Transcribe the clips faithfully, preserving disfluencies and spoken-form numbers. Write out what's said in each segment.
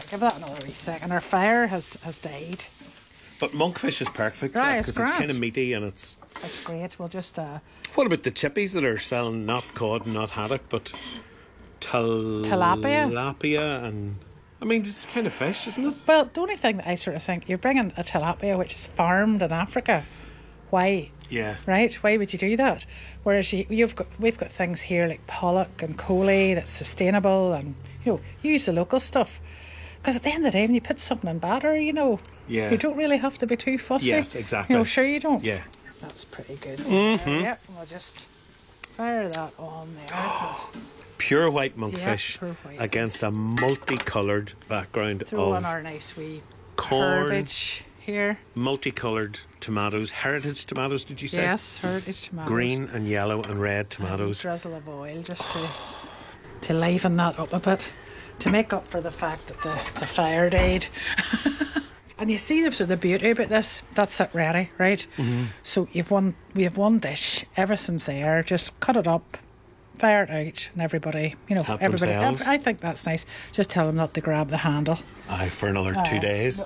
Give that another wee second. Our fire has, has died. But monkfish is perfect Right, because it's it's, grand. kind of meaty and it's. It's great. We'll just... Uh, What about the chippies that are selling not cod and not haddock, but til- Tilapia? tilapia and I mean it's kind of fish, isn't it? well, the only thing that I sort of think, you're bringing a tilapia which is farmed in Africa. Why? Yeah. Right? Why would you do that? Whereas you, you've got, we've got things here like pollock and coley that's sustainable, and you know, use the local stuff. Because at the end of the day, when you put something in batter, you know, Yeah. you don't really have to be too fussy. Yes, exactly. You know, sure you don't. Yeah. That's pretty good. Mm-hmm. Uh, yep, we'll just fire that on there. Pure white monkfish pure white. against a multicoloured background Throw of in our nice wee corn, herbage here. multicoloured tomatoes, heritage tomatoes, did you say? Yes, heritage tomatoes. Green and yellow and red And a tomatoes. drizzle of oil just to to liven that up a bit, to make up for the fact that the, the fire died. And you see the, so the beauty about this, that's it ready, right? Mm-hmm. So you've one, we have one dish, everything's there, just cut it up, fire it out, and everybody, you know, Help everybody. themselves. I think that's nice. Just tell them not to grab the handle. Aye, for another two Aye. days.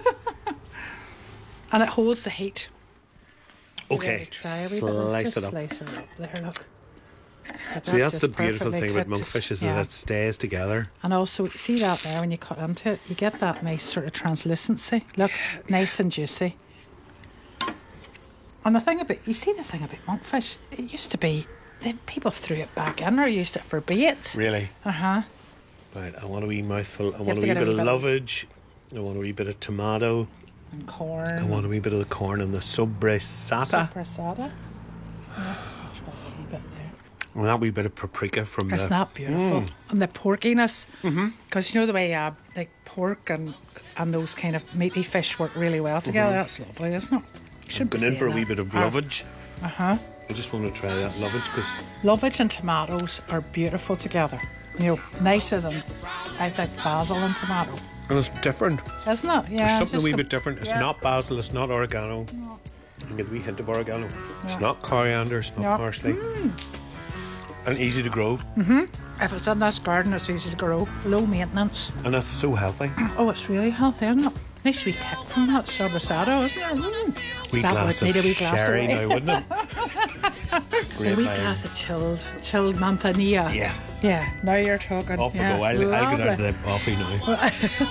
And it holds the heat. Okay, Try a wee bit. Let's slice just it up. Slice it up there, look. But See, that's just the beautiful perfectly thing about cooked. monkfish is Yeah. that it stays together. And also, see that there when you cut into it, you get that nice sort of translucency. Look, nice and juicy. And the thing about, you see the thing about monkfish, it used to be, the people threw it back in or used it for bait. Really? Uh-huh. Right, I want a wee mouthful. I have want a to wee get a bit of wee bit of- lovage. I want a wee bit of tomato. And corn. I want a wee bit of the corn and the sopressata. Sopressata. Yeah, try a wee bit there. And that wee bit of paprika from Isn't the... that beautiful? Mm. And the porkiness. Because you know the way uh, like pork and, and those kind of meaty fish work really well together. Mm-hmm. That's lovely, isn't it? You should I've be been in for a saying wee that. bit of Ah, lovage. Uh-huh. I just want to try that lovage because... Lovage and tomatoes are beautiful together. You know, nicer than, I think, basil and tomato. And it's different. Isn't it? Yeah. There's it's something a just wee com- bit different. It's yeah. not basil, it's not oregano. No. You can get a wee hint of oregano. It's Yeah. not coriander, it's not Yeah. parsley. And easy to grow. If it's in this garden, it's easy to grow. Low maintenance. And that's so healthy. Oh, it's really healthy, isn't it? Nice wee kick from that sobrasado, isn't it? Mm. Wee That glass would of need a wee glass sherry of now, wouldn't it? A Great wee vibes. glass of chilled, chilled manzanilla. Yes. Yeah, now you're talking. Off we yeah, go. I'll, I'll get lovely. out of the coffee now.